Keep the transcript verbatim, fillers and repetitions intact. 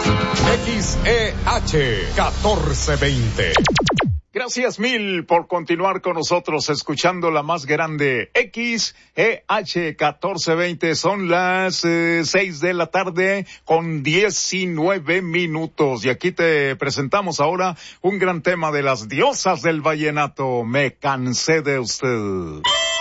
X E H catorce veinte. Gracias mil por continuar con nosotros escuchando la más grande X E H catorce veinte. Son las eh, seis de la tarde con diecinueve minutos. Y aquí te presentamos ahora un gran tema de las diosas del vallenato. Me cansé de usted.